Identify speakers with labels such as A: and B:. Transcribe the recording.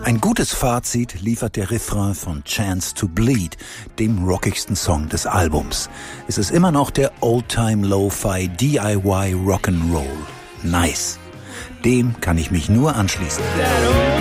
A: Ein gutes Fazit liefert der Refrain von Chance to Bleed, dem rockigsten Song des Albums. Es ist immer noch der Old-Time Lo-Fi DIY Rock'n'Roll. Nice. Dem kann ich mich nur anschließen.